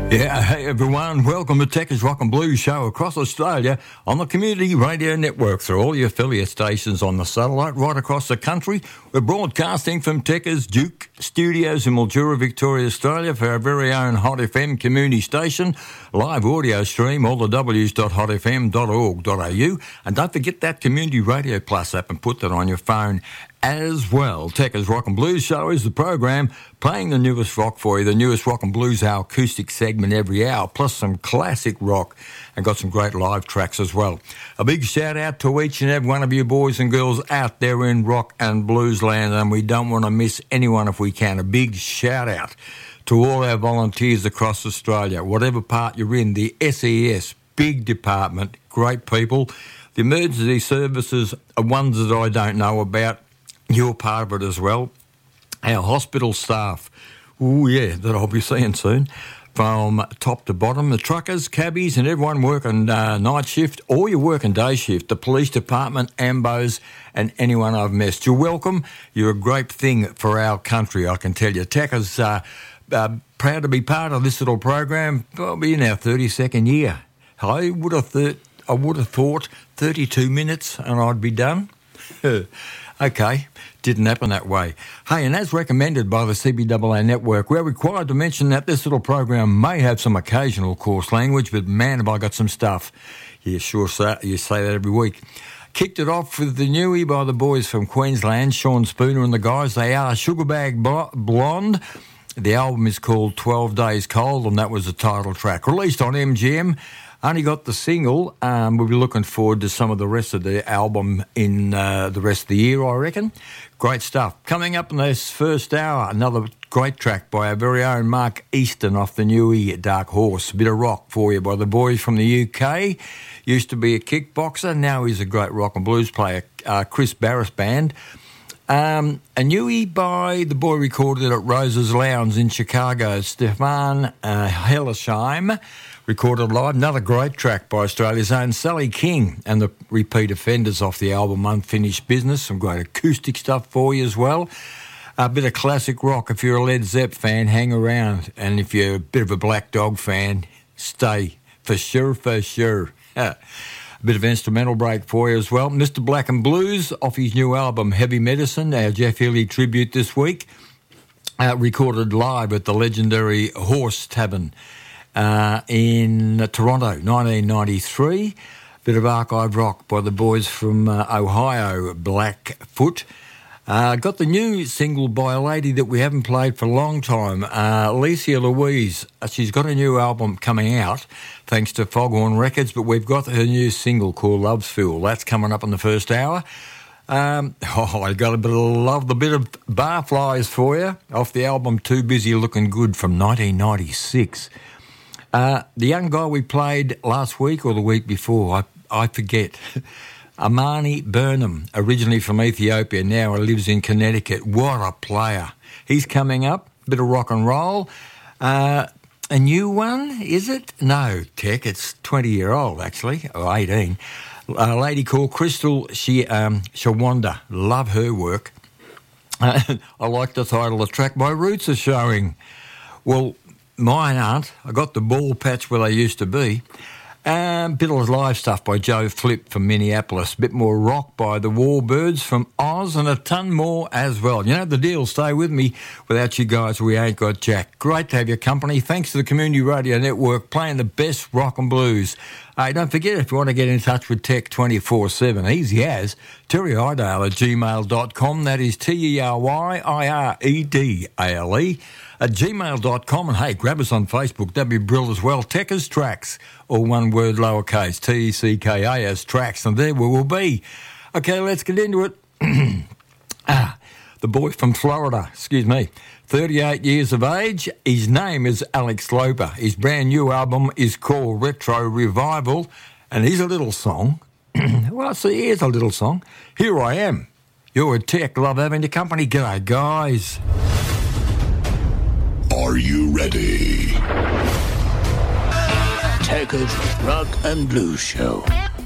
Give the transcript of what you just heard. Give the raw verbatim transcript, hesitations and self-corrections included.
Yeah, hey everyone, welcome to Techers Rock and Blues Show across Australia on the Community Radio Network through all your affiliate stations on the satellite right across the country. We're broadcasting from Techers Duke Studios in Mildura, Victoria, Australia for our very own Hot F M community station. Live audio stream, all the w's dot hot f m dot org dot a u. And don't forget that Community Radio Plus app and put that on your phone as well. Techers Rock and Blues Show is the program playing the newest rock for you, the newest rock and blues, our acoustic segment every hour, plus some classic rock, and got some great live tracks as well. A big shout out to each and every one of you boys and girls out there in rock and blues land, and we don't want to miss anyone if we can. A big shout out to all our volunteers across Australia, whatever part you're in, the S E S, big department, great people. The emergency services are ones that I don't know about. You're part of it as well. Our hospital staff, oh yeah, that I'll be seeing soon, from top to bottom, the truckers, cabbies and everyone working uh, night shift or you're working day shift, the police department, ambos and anyone I've missed. You're welcome. You're a great thing for our country, I can tell you. Techers uh, uh, proud to be part of this little program. Probably in our thirty-second year. I would have, th- I would have thought thirty-two minutes and I'd be done. Okay, didn't happen that way. Hey, and as recommended by the C B A A Network, we're required to mention that this little program may have some occasional coarse language, but man, have I got some stuff. Yeah, sure, say, you say that every week. Kicked it off with the newie by the boys from Queensland, Sean Spooner and the guys. They are Sugarbag Blonde. The album is called twelve days Cold, and that was the title track. Released on M G M. Only got the single. Um, we'll be looking forward to some of the rest of the album in uh, the rest of the year, I reckon. Great stuff. Coming up in this first hour, another great track by our very own Mark Easton off the newie Dark Horse. A bit of rock for you by the boys from the U K. Used to be a kickboxer, now he's a great rock and blues player. Uh, Chris Barris Band. Um, a newie by the boy recorded at Rose's Lounge in Chicago, Stefan uh, Hellesheim. Recorded live, another great track by Australia's own Sally King and the repeat offenders off the album Unfinished Business. Some great acoustic stuff for you as well. A bit of classic rock. If you're a Led Zepp fan, hang around. And if you're a bit of a Black Dog fan, stay. For sure, for sure. A bit of instrumental break for you as well. Mister Black and Blues off his new album Heavy Medicine, our Jeff Healey tribute this week. Uh, recorded live at the legendary Horse Tavern. Uh, in uh, Toronto, nineteen ninety-three. Bit of archive rock by the boys from uh, Ohio, Blackfoot. Uh, got the new single by a lady that we haven't played for a long time, uh, Alicia Louise. Uh, she's got a new album coming out, thanks to Foghorn Records, but we've got her new single called Love's Fool. That's coming up in the first hour. Um, oh, I got a bit of love, the bit of Barflies for you, off the album Too Busy Looking Good from nineteen ninety-six. Uh, the young guy we played last week or the week before, I, I forget, Amani Burnham, originally from Ethiopia, now lives in Connecticut. What a player. He's coming up, bit of rock and roll. Uh, a new one, is it? No, Tech, it's twenty-year-old actually, or eighteen. A lady called Crystal she, um, Shawanda. Love her work. Uh, I like the title of the track, My Roots Are Showing. Well, mine aren't. I got the ball patch where they used to be. Um, bit of live stuff by Joe Flip from Minneapolis. Bit more rock by the Warbirds from Oz and a ton more as well. You know the deal. Stay with me. Without you guys, we ain't got jack. Great to have your company. Thanks to the Community Radio Network playing the best rock and blues. Hey, don't forget if you want to get in touch with Tech twenty-four seven, easy as Terry Idale at gmail dot com. That is T E R Y I R E D A L E at gmail dot com. And hey, grab us on Facebook. That'd be brilliant as well. Techers Tracks, all one word lowercase, T E C K A S Tracks. And there we will be. Okay, let's get into it. ah, the boy from Florida, excuse me, thirty-eight years of age. His name is Alex Loper. His brand new album is called Retro Revival. And here's a little song. Well, see, here's a little song. Here I Am. You're a Tech. Love having your company. G'day, guys. Are you ready? Techers Rock and Blues Show.